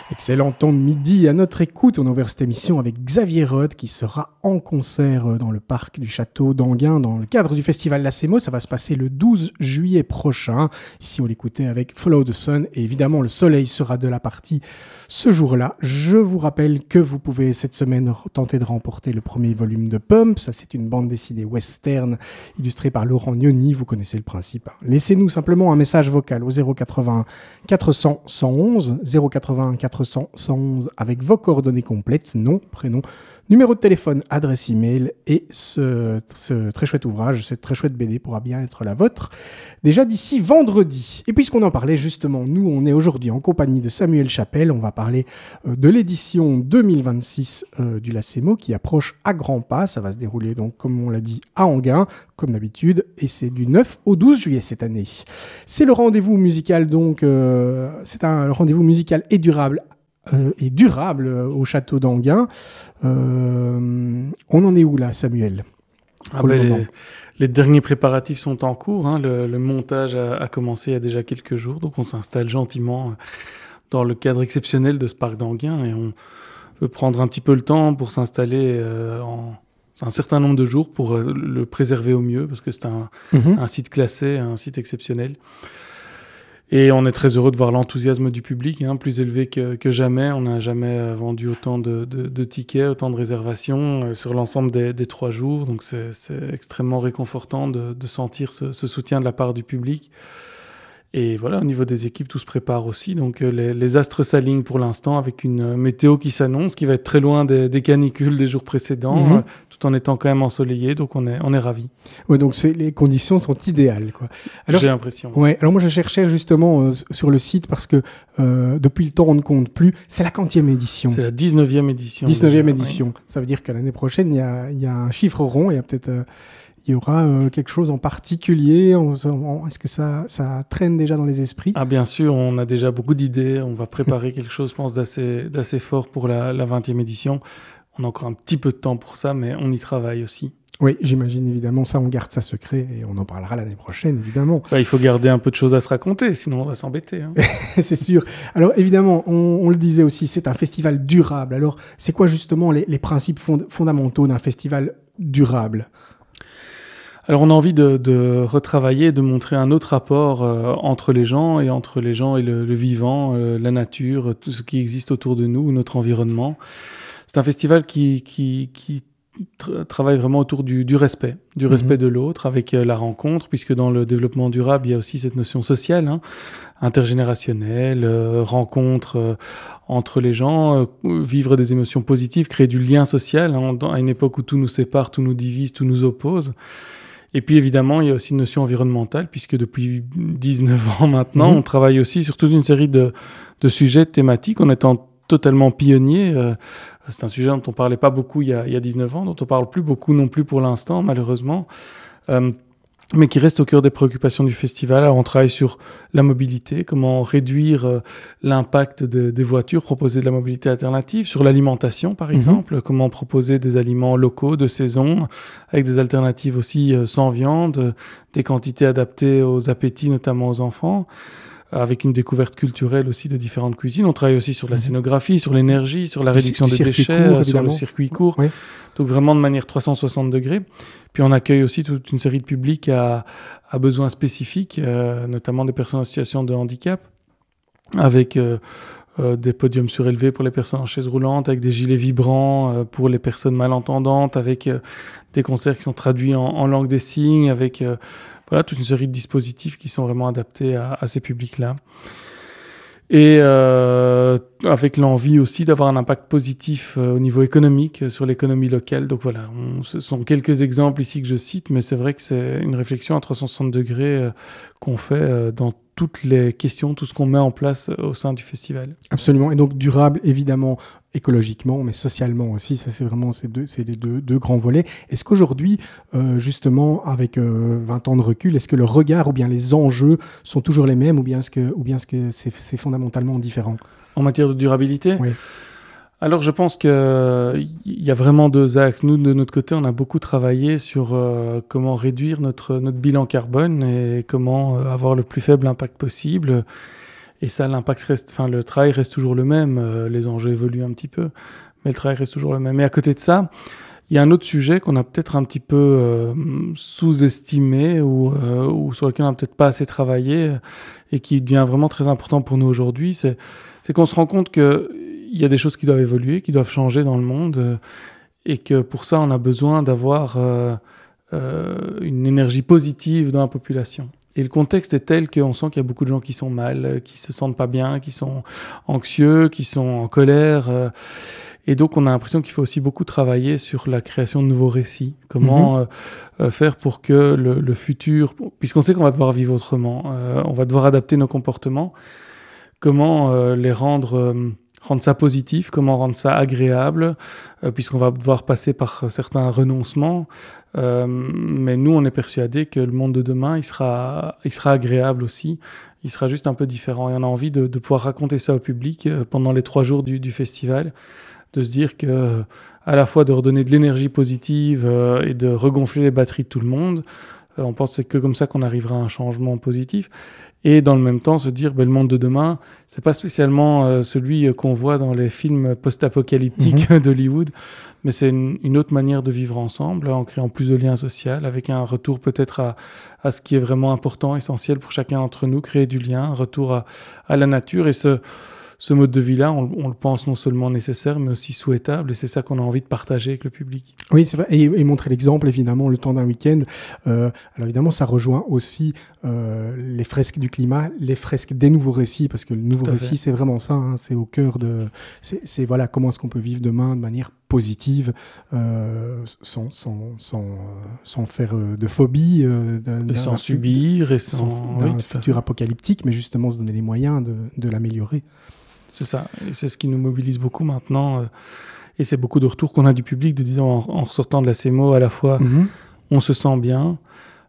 Excellent temps de midi à notre écoute. On a ouvert cette émission avec Xavier Rode qui sera en concert dans le parc du château d'Anguin dans le cadre du festival La Sémo. Ça va se passer le 12 juillet prochain. Ici, on l'écoutait avec Follow the Sun et évidemment, le soleil sera de la partie ce jour-là. Je vous rappelle que vous pouvez cette semaine tenter de remporter le premier volume de Pump. Ça, c'est une bande dessinée western illustrée par Laurent Gnoni. Vous connaissez le principe. Laissez-nous simplement un message vocal au 080 400 111 080 400 111 avec vos coordonnées complètes, nom, prénom, numéro de téléphone, adresse email et ce très chouette ouvrage, cette très chouette BD pourra bien être la vôtre déjà d'ici vendredi. Et puisqu'on en parlait justement, nous on est aujourd'hui en compagnie de Samuel Chapelle, on va parler de l'édition 2026 du La Sémo qui approche à grands pas. Ça va se dérouler donc comme on l'a dit à Anguin, comme d'habitude, et c'est du 9 au 12 juillet cette année. C'est le rendez-vous musical donc, c'est un rendez-vous musical et durable au château d'Anguin. On en est où là, Samuel? Les derniers préparatifs sont en cours. Le montage a commencé il y a déjà quelques jours, donc on s'installe gentiment dans le cadre exceptionnel de ce parc d'Anguin et on veut prendre un petit peu le temps pour s'installer en un certain nombre de jours pour le préserver au mieux parce que c'est un site classé, un site exceptionnel. Et on est très heureux de voir l'enthousiasme du public, plus élevé que jamais. On n'a jamais vendu autant de tickets, autant de réservations sur l'ensemble des 3 jours. Donc c'est extrêmement réconfortant de sentir ce soutien de la part du public. Et voilà, au niveau des équipes, tout se prépare aussi. Donc les astres s'alignent pour l'instant avec une météo qui s'annonce, qui va être très loin des canicules des jours précédents, tout en étant quand même ensoleillé. Donc on est ravis. Ouais, donc les conditions sont idéales, quoi. Alors, j'ai l'impression. Ouais. Alors moi je cherchais justement sur le site parce que depuis le temps on ne compte plus. C'est la 40e édition. C'est la 19e édition. 19e édition. Oui. Ça veut dire qu'à l'année prochaine il y a un chiffre rond. Il y a peut-être il y aura quelque chose en particulier. Est-ce que ça traîne déjà dans les esprits? Ah bien sûr, on a déjà beaucoup d'idées. On va préparer quelque chose, je pense, d'assez fort pour la 20e édition. On a encore un petit peu de temps pour ça, mais on y travaille aussi. Oui, j'imagine évidemment. Ça, on garde ça secret et on en parlera l'année prochaine, évidemment. Il faut garder un peu de choses à se raconter, sinon on va s'embêter. C'est sûr. Alors évidemment, on le disait aussi, c'est un festival durable. Alors, c'est quoi justement les principes fondamentaux d'un festival durable ? Alors on a envie de retravailler, de montrer un autre rapport entre les gens et le vivant, la nature, tout ce qui existe autour de nous, notre environnement. C'est un festival qui travaille vraiment autour du respect, respect de l'autre, avec la rencontre, puisque dans le développement durable, il y a aussi cette notion sociale, intergénérationnelle, rencontre entre les gens, vivre des émotions positives, créer du lien social, à une époque où tout nous sépare, tout nous divise, tout nous oppose. Et puis évidemment, il y a aussi une notion environnementale, puisque depuis 19 ans maintenant, on travaille aussi sur toute une série de sujets thématiques, en étant totalement pionnier. C'est un sujet dont on ne parlait pas beaucoup il y a 19 ans, dont on ne parle plus beaucoup non plus pour l'instant, malheureusement, mais qui reste au cœur des préoccupations du festival. Alors on travaille sur la mobilité, comment réduire l'impact des voitures, proposer de la mobilité alternative, sur l'alimentation par exemple, comment proposer des aliments locaux, de saison, avec des alternatives aussi sans viande, des quantités adaptées aux appétits, notamment aux enfants, avec une découverte culturelle aussi de différentes cuisines. On travaille aussi sur la scénographie, sur l'énergie, sur la réduction des déchets, sur le circuit court. Oui. Donc vraiment de manière 360 degrés. Puis on accueille aussi toute une série de publics à besoins spécifiques, notamment des personnes en situation de handicap, avec des podiums surélevés pour les personnes en chaise roulante, avec des gilets vibrants pour les personnes malentendantes, avec des concerts qui sont traduits en langue des signes, avec voilà, toute une série de dispositifs qui sont vraiment adaptés à ces publics-là. Et avec l'envie aussi d'avoir un impact positif au niveau économique sur l'économie locale. Donc voilà, ce sont quelques exemples ici que je cite, mais c'est vrai que c'est une réflexion à 360 degrés qu'on fait dans toutes les questions, tout ce qu'on met en place au sein du festival. Absolument, et donc durable évidemment écologiquement, mais socialement aussi, ça c'est vraiment les deux grands volets. Est-ce qu'aujourd'hui, justement, avec 20 ans de recul, est-ce que le regard ou bien les enjeux sont toujours les mêmes ou bien est-ce que c'est fondamentalement différent ? En matière de durabilité ? Oui. Alors je pense qu'il y a vraiment 2 axes. Nous, de notre côté, on a beaucoup travaillé sur comment réduire notre bilan carbone et comment avoir le plus faible impact possible. Et ça, l'impact reste, enfin, le travail reste toujours le même. Les enjeux évoluent un petit peu, mais le travail reste toujours le même. Et à côté de ça, il y a un autre sujet qu'on a peut-être un petit peu sous-estimé ou sur lequel on n'a peut-être pas assez travaillé et qui devient vraiment très important pour nous aujourd'hui. C'est qu'on se rend compte qu'il y a des choses qui doivent évoluer, qui doivent changer dans le monde et que pour ça, on a besoin d'avoir une énergie positive dans la population. Et le contexte est tel qu'on sent qu'il y a beaucoup de gens qui sont mal, qui se sentent pas bien, qui sont anxieux, qui sont en colère. Et donc, on a l'impression qu'il faut aussi beaucoup travailler sur la création de nouveaux récits. Comment faire pour que le futur, puisqu'on sait qu'on va devoir vivre autrement, on va devoir adapter nos comportements, comment les rendre ça positif, comment rendre ça agréable, puisqu'on va devoir passer par certains renoncements. Mais nous, on est persuadés que le monde de demain, il sera agréable aussi. Il sera juste un peu différent. Et on a envie de pouvoir raconter ça au public pendant les 3 jours du festival, de se dire que à la fois de redonner de l'énergie positive et de regonfler les batteries de tout le monde, on pense que c'est que comme ça qu'on arrivera à un changement positif. Et dans le même temps, se dire, le monde de demain, c'est pas spécialement celui qu'on voit dans les films post-apocalyptiques d'Hollywood, mais c'est une autre manière de vivre ensemble, en créant plus de liens sociaux, avec un retour peut-être à ce qui est vraiment important, essentiel pour chacun d'entre nous, créer du lien, un retour à la nature. Et ce mode de vie-là, on le pense non seulement nécessaire, mais aussi souhaitable, et c'est ça qu'on a envie de partager avec le public. Oui, c'est vrai, et montrer l'exemple, évidemment, le temps d'un week-end. Alors évidemment, ça rejoint aussi les fresques du climat, les fresques des nouveaux récits, parce que le nouveau récit, c'est vraiment ça, hein, c'est au cœur de... C'est voilà, comment est-ce qu'on peut vivre demain de manière positive, sans faire de phobie, sans subir, et sans d'un futur apocalyptique, mais justement se donner les moyens de l'améliorer. C'est ça, et c'est ce qui nous mobilise beaucoup maintenant, et c'est beaucoup de retours qu'on a du public, de dire en ressortant de la CEMO, à la fois on se sent bien,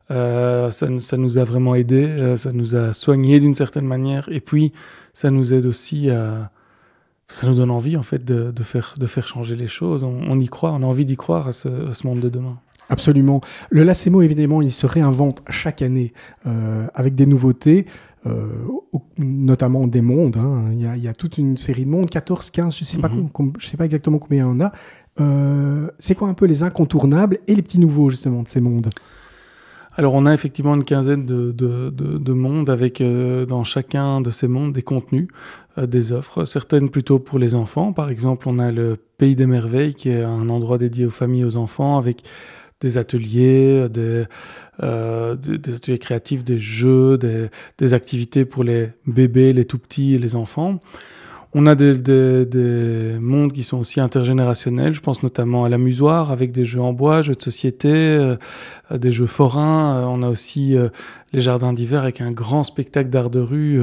ça nous a vraiment aidé, ça nous a soigné d'une certaine manière, et puis ça nous aide aussi ça nous donne envie en fait de faire changer les choses. On y croit, on a envie d'y croire à ce monde de demain. Absolument. Le LACEMO, évidemment, il se réinvente chaque année avec des nouveautés, notamment des mondes. Hein. Il y a toute une série de mondes, 14, 15, je ne sais pas exactement combien il y en a. C'est quoi un peu les incontournables et les petits nouveaux, justement, de ces mondes ? Alors, on a effectivement une quinzaine de mondes avec dans chacun de ces mondes des contenus, des offres, certaines plutôt pour les enfants. Par exemple, on a le Pays des Merveilles, qui est un endroit dédié aux familles et aux enfants, avec des ateliers, des ateliers créatifs, des jeux, des activités pour les bébés, les tout-petits et les enfants. On a des mondes qui sont aussi intergénérationnels. Je pense notamment à l'amusoire avec des jeux en bois, jeux de société, des jeux forains. On a aussi les jardins d'hiver avec un grand spectacle d'art de rue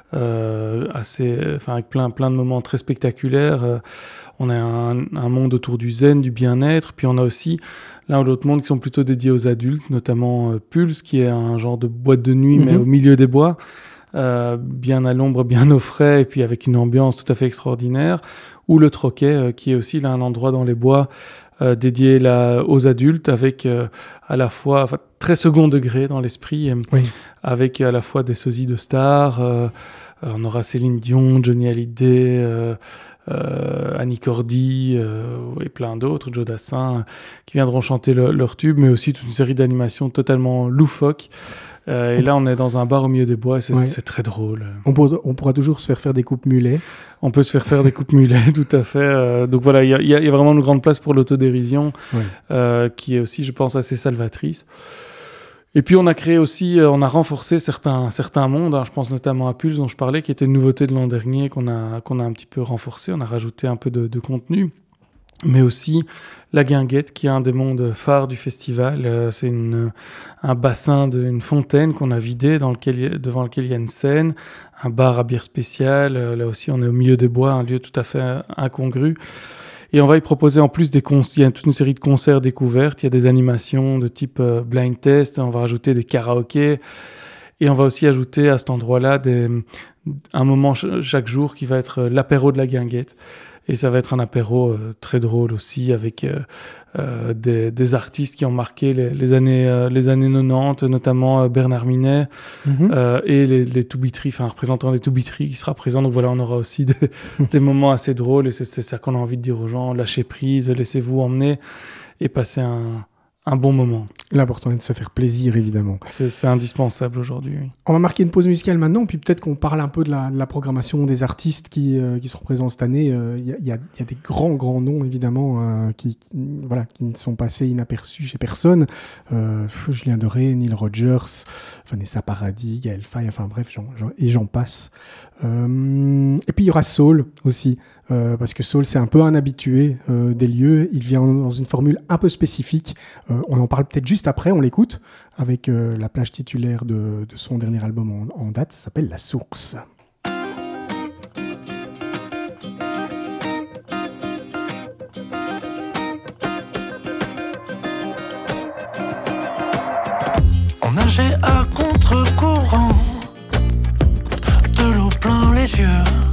avec plein de moments très spectaculaires. On a un monde autour du zen, du bien-être. Puis on a aussi l'un ou l'autre monde qui sont plutôt dédiés aux adultes, notamment Pulse, qui est un genre de boîte de nuit, mais au milieu des bois. Bien à l'ombre, bien au frais, et puis avec une ambiance tout à fait extraordinaire, ou le Troquet, qui est aussi là un endroit dans les bois dédié aux adultes, avec à la fois très second degré dans l'esprit, avec à la fois des sosies de stars. On aura Céline Dion, Johnny Hallyday, Annie Cordy et plein d'autres, Joe Dassin, qui viendront chanter leur tube, mais aussi toute une série d'animations totalement loufoques. Et là, on est dans un bar au milieu des bois et c'est très drôle. On pourra toujours se faire des coupes mulets. On peut se faire des coupes mulets, tout à fait. Donc voilà, il y a vraiment une grande place pour l'autodérision, qui est aussi, je pense, assez salvatrice. Et puis on a créé aussi, on a renforcé certains mondes. Hein, je pense notamment à Pulse, dont je parlais, qui était une nouveauté de l'an dernier, qu'on a un petit peu renforcé. On a rajouté un peu de contenu. Mais aussi la Guinguette, qui est un des mondes phares du festival. C'est un bassin une fontaine qu'on a vidé, devant lequel il y a une scène, un bar à bière spéciale. Là aussi, on est au milieu des bois, un lieu tout à fait incongru. Et on va y proposer en plus il y a toute une série de concerts découvertes. Il y a des animations de type blind test. On va rajouter des karaokés. Et on va aussi ajouter à cet endroit-là des un moment chaque jour qui va être l'apéro de la guinguette. Et ça va être un apéro très drôle aussi, avec des artistes qui ont marqué les années 90, notamment Bernard Minet, et les Toubitry, un représentant des Toubitry qui sera présent. Donc voilà, on aura aussi des moments assez drôles, et c'est ça qu'on a envie de dire aux gens: lâchez prise, laissez-vous emmener et passez un bon moment. L'important est de se faire plaisir, évidemment. C'est indispensable aujourd'hui. Oui. On va marquer une pause musicale maintenant, puis peut-être qu'on parle un peu de la programmation des artistes qui seront présents cette année. Il y a des grands noms, évidemment, qui ne sont passés inaperçus chez personne. Julien Doré, Neil Rogers, Vanessa Paradis, Gaël Faye, bref, j'en passe. Et puis il y aura Saul aussi. Parce que Saul, c'est un peu un habitué des lieux. Il vient dans une formule un peu spécifique. On en parle peut-être juste après, on l'écoute, avec la plage titulaire de son dernier album en date, ça s'appelle La Source. On nageait à contre-courant, de l'eau plein les yeux.